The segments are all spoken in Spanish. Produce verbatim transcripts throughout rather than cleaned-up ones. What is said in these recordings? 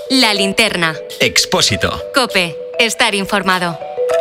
La Linterna. Expósito. COPE. Estar informado.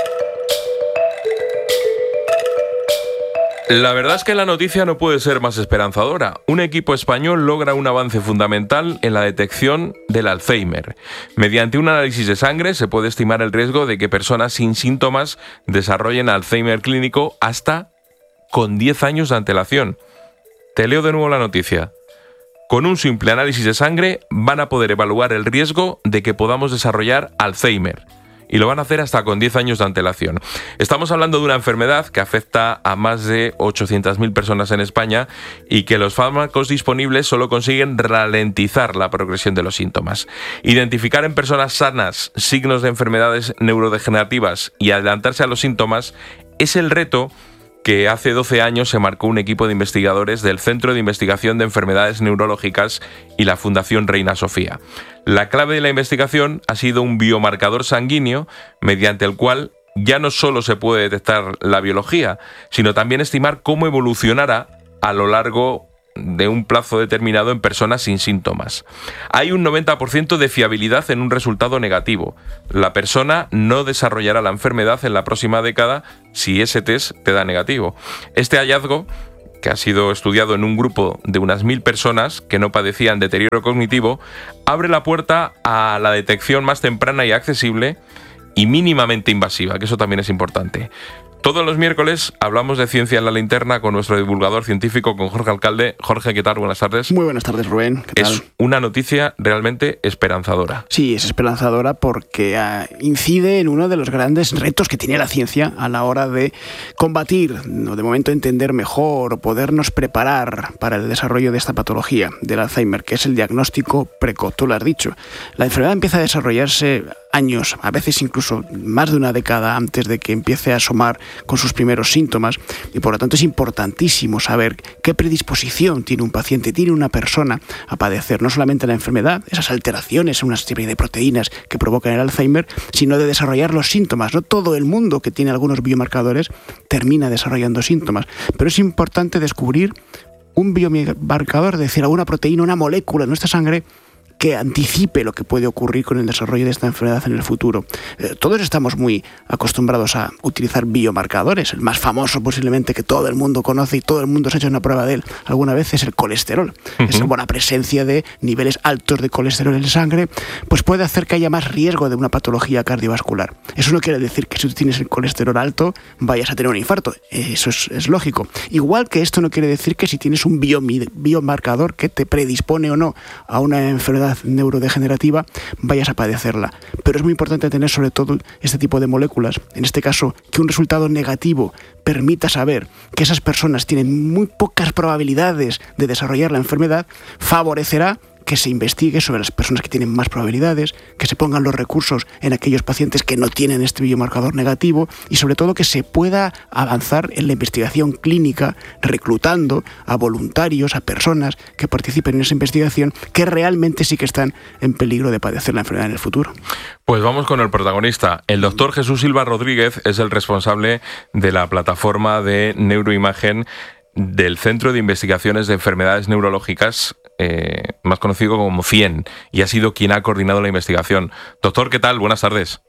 La verdad es que la noticia no puede ser más esperanzadora. Un equipo español logra un avance fundamental en la detección del Alzheimer. Mediante un análisis de sangre se puede estimar el riesgo de que personas sin síntomas desarrollen Alzheimer clínico hasta con diez años de antelación. Te leo de nuevo la noticia. Con un simple análisis de sangre van a poder evaluar el riesgo de que podamos desarrollar Alzheimer. Y lo van a hacer hasta con diez años de antelación. Estamos hablando de una enfermedad que afecta a más de ochocientas mil personas en España y que los fármacos disponibles solo consiguen ralentizar la progresión de los síntomas. Identificar en personas sanas signos de enfermedades neurodegenerativas y adelantarse a los síntomas es el reto que hace doce años se marcó un equipo de investigadores del Centro de Investigación de Enfermedades Neurológicas y la Fundación Reina Sofía. La clave de la investigación ha sido un biomarcador sanguíneo mediante el cual ya no solo se puede detectar la biología, sino también estimar cómo evolucionará a lo largo de un plazo determinado en personas sin síntomas. Hay un noventa por ciento de fiabilidad en un resultado negativo. La persona no desarrollará la enfermedad en la próxima década si ese test te da negativo. Este hallazgo, que ha sido estudiado en un grupo de unas mil personas que no padecían deterioro cognitivo, abre la puerta a la detección más temprana y accesible y mínimamente invasiva, que eso también es importante. Todos los miércoles hablamos de ciencia en la linterna con nuestro divulgador científico, con Jorge Alcalde. Jorge, ¿qué tal? Buenas tardes. Muy buenas tardes, Rubén. ¿Qué tal? Es una noticia realmente esperanzadora. Sí, es esperanzadora porque uh, incide en uno de los grandes retos que tiene la ciencia a la hora de combatir, o de momento entender mejor, o podernos preparar para el desarrollo de esta patología del Alzheimer, que es el diagnóstico precoz. Tú lo has dicho. La enfermedad empieza a desarrollarse años, a veces incluso más de una década antes de que empiece a asomar con sus primeros síntomas, y por lo tanto es importantísimo saber qué predisposición tiene un paciente, tiene una persona a padecer no solamente la enfermedad, esas alteraciones en una serie de proteínas que provocan el Alzheimer, sino de desarrollar los síntomas. No todo el mundo que tiene algunos biomarcadores termina desarrollando síntomas, pero es importante descubrir un biomarcador, es decir, alguna proteína, una molécula en nuestra sangre que anticipe lo que puede ocurrir con el desarrollo de esta enfermedad en el futuro. Eh, todos estamos muy acostumbrados a utilizar biomarcadores. El más famoso posiblemente que todo el mundo conoce y todo el mundo se ha hecho una prueba de él alguna vez es el colesterol. Uh-huh. Esa buena presencia de niveles altos de colesterol en la sangre pues puede hacer que haya más riesgo de una patología cardiovascular. Eso no quiere decir que si tú tienes el colesterol alto vayas a tener un infarto. Eso es, es lógico. Igual que esto no quiere decir que si tienes un bio, biomarcador que te predispone o no a una enfermedad neurodegenerativa vayas a padecerla. Pero es muy importante tener sobre todo este tipo de moléculas, en este caso que un resultado negativo permita saber que esas personas tienen muy pocas probabilidades de desarrollar la enfermedad, favorecerá que se investigue sobre las personas que tienen más probabilidades, que se pongan los recursos en aquellos pacientes que no tienen este biomarcador negativo y sobre todo que se pueda avanzar en la investigación clínica reclutando a voluntarios, a personas que participen en esa investigación que realmente sí que están en peligro de padecer la enfermedad en el futuro. Pues vamos con el protagonista. El doctor Jesús Silva Rodríguez es el responsable de la plataforma de neuroimagen del Centro de Investigaciones de Enfermedades Neurológicas, eh, más conocido como CIEN, y ha sido quien ha coordinado la investigación. Doctor, ¿qué tal? Buenas tardes.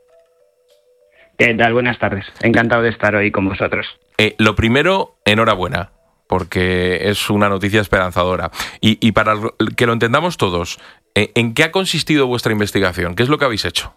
¿Qué tal? Buenas tardes. Encantado de estar hoy con vosotros. Eh, lo primero, enhorabuena, porque es una noticia esperanzadora. Y, y para que lo entendamos todos, eh, ¿en qué ha consistido vuestra investigación? ¿Qué es lo que habéis hecho?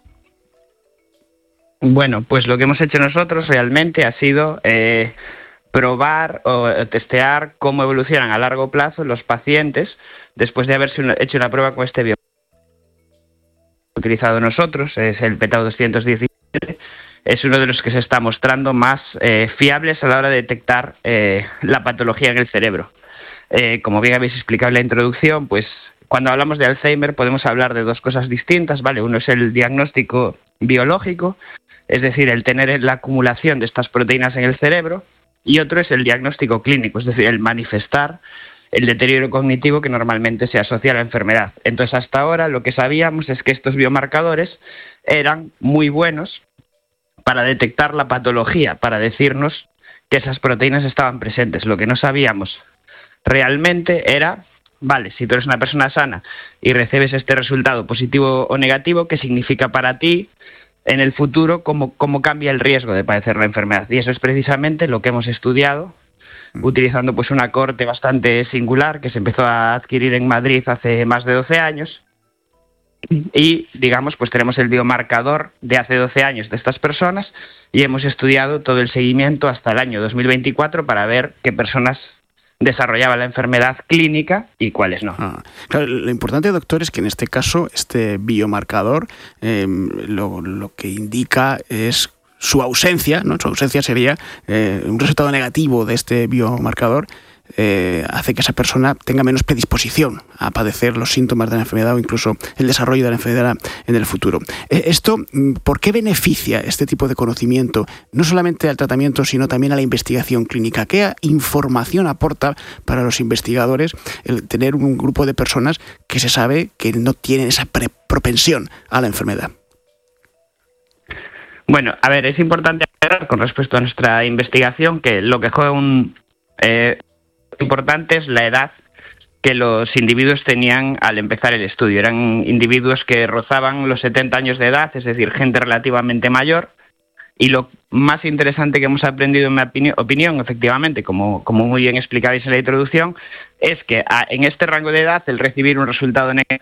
Bueno, pues lo que hemos hecho nosotros realmente ha sido Eh, probar o testear cómo evolucionan a largo plazo los pacientes después de haberse hecho una prueba con este biomarcador utilizado nosotros, es el P Tau doscientos diecisiete, es uno de los que se está mostrando más eh, fiables a la hora de detectar eh, la patología en el cerebro. Eh, como bien habéis explicado en la introducción, pues cuando hablamos de Alzheimer podemos hablar de dos cosas distintas, ¿vale? Uno es el diagnóstico biológico, es decir, el tener la acumulación de estas proteínas en el cerebro, y otro es el diagnóstico clínico, es decir, el manifestar el deterioro cognitivo que normalmente se asocia a la enfermedad. Entonces, hasta ahora lo que sabíamos es que estos biomarcadores eran muy buenos para detectar la patología, para decirnos que esas proteínas estaban presentes. Lo que no sabíamos realmente era vale, si tú eres una persona sana y recibes este resultado positivo o negativo, ¿qué significa para ti en el futuro? ¿Cómo, cómo cambia el riesgo de padecer la enfermedad? Y eso es precisamente lo que hemos estudiado, utilizando pues una corte bastante singular que se empezó a adquirir en Madrid hace más de doce años. Y, digamos, pues tenemos el biomarcador de hace doce años de estas personas y hemos estudiado todo el seguimiento hasta el año dos mil veinticuatro para ver qué personas desarrollaban la enfermedad clínica y cuáles no. Ah, claro, lo importante, doctor, es que en este caso este biomarcador eh, lo, lo que indica es su ausencia, ¿no? Su ausencia sería eh, un resultado negativo de este biomarcador. Eh, hace que esa persona tenga menos predisposición a padecer los síntomas de la enfermedad o incluso el desarrollo de la enfermedad en el futuro. Eh, esto, ¿por qué beneficia este tipo de conocimiento no solamente al tratamiento sino también a la investigación clínica? ¿Qué información aporta para los investigadores el tener un grupo de personas que se sabe que no tienen esa pre- propensión a la enfermedad? Bueno, a ver, es importante aclarar con respecto a nuestra investigación que lo que juega un eh, importante es la edad que los individuos tenían al empezar el estudio. Eran individuos que rozaban los setenta años de edad, es decir, gente relativamente mayor. Y lo más interesante que hemos aprendido, en mi opinión, opinión efectivamente, como, como muy bien explicabais en la introducción, es que a, en este rango de edad el recibir un resultado negativo